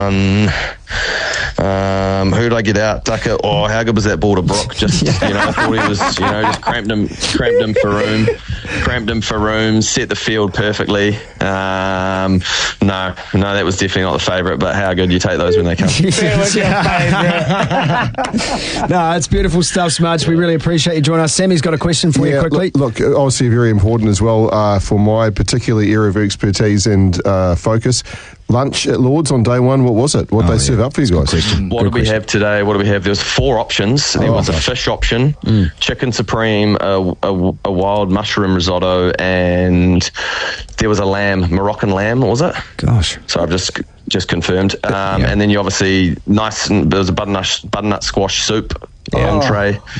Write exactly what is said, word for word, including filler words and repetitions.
Um, um, who did I get out? Ducker. Oh, how good was that ball to Brook? Just, you know, I thought he was, you know, just cramped him, cramped him for room, cramped him for room, set the field perfectly. Um, no, no, that was definitely not the favourite, but how good you take those when they come. No, it's beautiful stuff, Smudge. We really appreciate you joining us. Sammy's got a question for yeah, you quickly. Look, look, obviously very important as well uh, for my particular area of expertise and uh, focus. Lunch at Lord's on day one, what was it? What Oh, they yeah. serve up for you guys? What did we have today? What do we have? There was four options. There Oh, was a gosh. fish option, chicken supreme, a, a, a wild mushroom risotto, and there was a lamb, Moroccan lamb, was it? Gosh. So I've just just confirmed. Um, Yeah. And then you obviously, nice, there was a butternut, butternut squash soup entree.